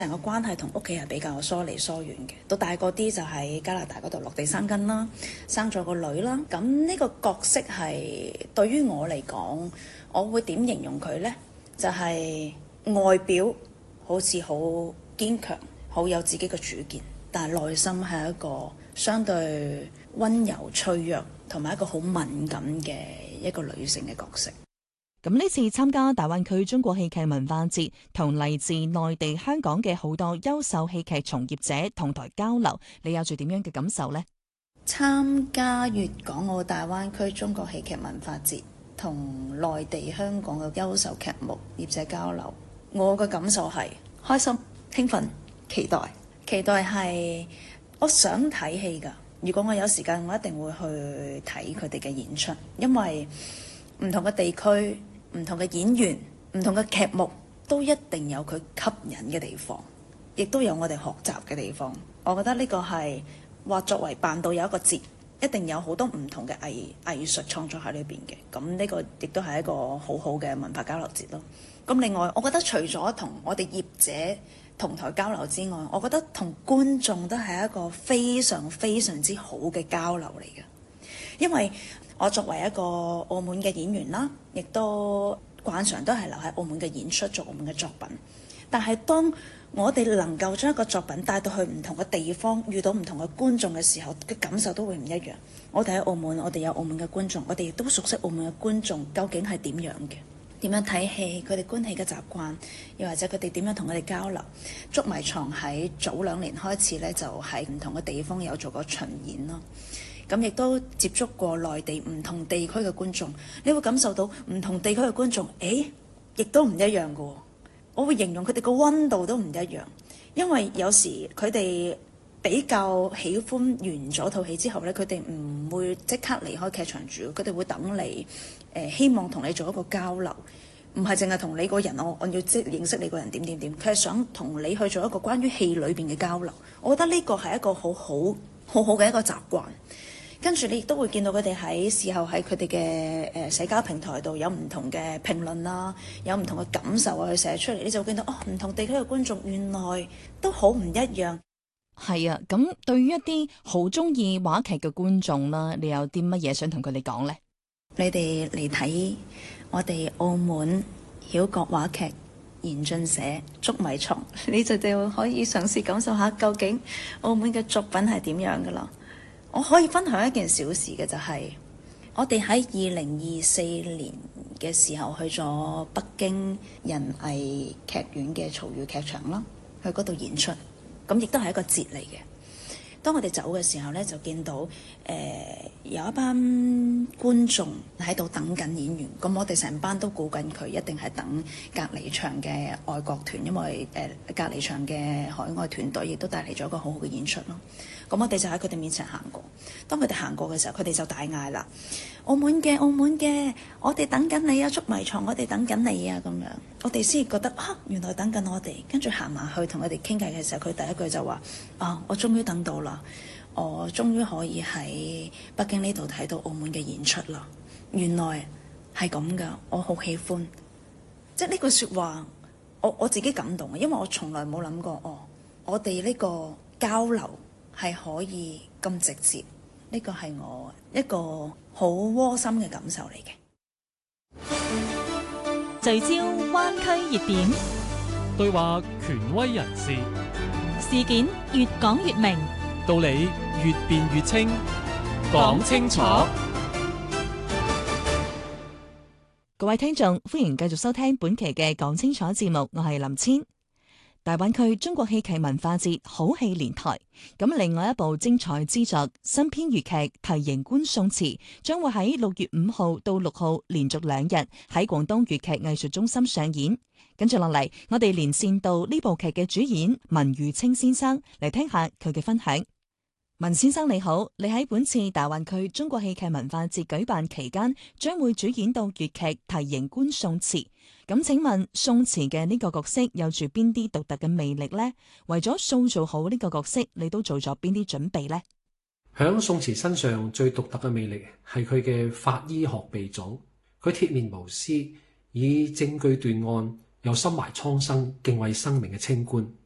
成個關係同屋企係比較疏離疏遠嘅。到大個啲就喺加拿大嗰度落地生根啦，生咗個女啦。咁呢個角色係對於我嚟講，我會點形容佢呢？就係外表好似好堅強，好有自己嘅主見，但係內心係一個相對溫柔脆弱同埋一個好敏感嘅一個女性嘅角色。 咁呢次參加大灣區中國戲劇文化節，同嚟自內地、香港嘅好多優秀戲劇從業者同台交流，你有住點樣嘅感受呢？ 參加粵港澳大灣區中國戲劇文化節，同內地、香港嘅優秀劇目業者交流，我嘅感受係開心、興奮、期待。期待係我想睇戲㗎。如果我有時間，我一定會去睇佢哋嘅演出，因為唔同嘅地區、唔同嘅演員、唔同嘅劇目都一定有佢吸引嘅地方，亦都有我哋學習嘅地方。我覺得呢個係話作為辦到有一個節，一定有好多唔同嘅藝術創作喺裏邊嘅。咁呢個亦都係一個好好嘅文化交流節咯。咁另外，我覺得除咗同我哋業者同台交流之外，我覺得同觀眾都係一個非常非常之好嘅交流嚟嘅。因為我作為一個澳門嘅演員啦，亦都慣常都係留喺澳門嘅演出，做澳門嘅作品。但係當我哋能夠將一個作品帶到去唔同嘅地方，遇到唔同嘅觀眾嘅時候，嘅感受都會唔一樣。我哋喺澳門，我哋有澳門嘅觀眾，我哋亦都熟悉澳門嘅觀眾究竟係點樣嘅，點樣睇戲，佢哋觀戲嘅習慣，又或者佢哋點樣同佢哋交流。捉迷藏喺早2年開始呢，就喺唔同嘅地方有做過巡演咯。咁亦都接觸過內地唔同地區嘅觀眾，你會感受到唔同地區嘅觀眾，亦都唔一樣嘅喎。我會形容佢哋個溫度都唔一樣，因為有時佢哋比較喜歡完咗套戲之後呢，佢哋唔會即刻離開劇場住，佢哋會等你，希望同你做一個交流，唔係淨係同你個人，我要即認識你個人點點點，佢係想同你去做一個關於戲裏邊嘅交流。我覺得呢個係一個好好嘅一個習慣。跟住你亦都會見到佢哋喺事後喺佢哋嘅社交平台度有唔同嘅評論啦，有唔同嘅感受啊，去寫出嚟，你就會見到唔同地區嘅觀眾原來都好唔一樣。 係啊，咁對於一啲好中意話劇嘅觀眾啦，你有啲乜嘢想同佢哋講呢？ 你哋嚟睇我哋澳門曉角話劇延進社捉迷藏，你就可以嘗試感受下究竟澳門嘅作品係點樣噶啦。我可以分享一件小事嘅，就係我哋喺2024年嘅時候去咗北京人藝劇院嘅曹禺劇場啦，去嗰度演出，咁亦都係一個節嚟嘅。當我哋走嘅時候呢，就見到有一班觀眾喺度等緊演員，咁我哋成班都估緊佢一定係等隔離場嘅外國團，因為隔離場嘅海外團隊亦都帶嚟咗一個好好嘅演出咯。咁我哋就喺佢哋面前行過，當佢哋行過嘅時候，佢哋就大嗌啦：澳門嘅，我哋等緊你啊！捉迷藏，我哋等緊你啊！咁樣，我哋先覺得原來等緊我哋。跟住行埋去同佢哋傾偈嘅時候，佢第一句就話：我終於等到啦，我終於可以喺北京呢度睇到澳門嘅演出啦！原來係咁噶，我好喜歡。即係呢句説話，我自己感動，因為我從來冇諗過，我哋呢個交流係可以咁直接，呢個係我一個好窩心嘅感受嚟嘅。 聚焦灣區熱點， 對話權威人士， 事件越講越明， 道理越辯越清，講清楚。 各位聽眾，歡迎繼續收聽本期嘅講清楚節目，我係林千。大灣區中國戲劇文化節好戲連台，咁另外一部精彩之作新編粵劇題型觀宋詞將會喺6月5號到6號連續2日喺廣東粵劇藝術中心上演。跟住落嚟，我哋連線到呢部劇嘅主演文如清先生嚟聽下佢嘅分享。文先生你好，你喺本次大灣區中國戲劇文化節舉辦期間，將會主演到粵劇題型觀宋詞。咁請問宋詞嘅呢個角色有住邊啲獨特嘅魅力呢？為咗塑造好呢個角色，你都做咗邊啲準備呢？ 響宋詞身上最獨特嘅魅力係佢嘅法醫學鼻祖，佢鐵面無私，以證據斷案，又心懷蒼生、敬畏生命嘅清官。